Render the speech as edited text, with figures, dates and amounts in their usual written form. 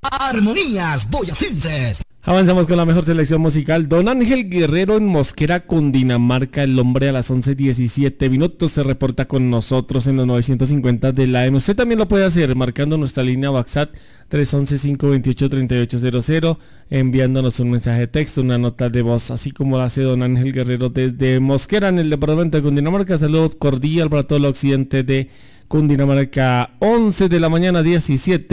Armonías Boyacenses. Avanzamos con la mejor selección musical. Don Ángel Guerrero en Mosquera, Cundinamarca. El hombre a las 11:17 minutos se reporta con nosotros en los 950 de la AM. Usted también lo puede hacer marcando nuestra línea WhatsApp 311-528-3800, enviándonos un mensaje de texto, una nota de voz, así como lo hace don Ángel Guerrero desde Mosquera, en el departamento de Cundinamarca. Saludos cordial para todo el occidente de Cundinamarca. 11 de la mañana, 17.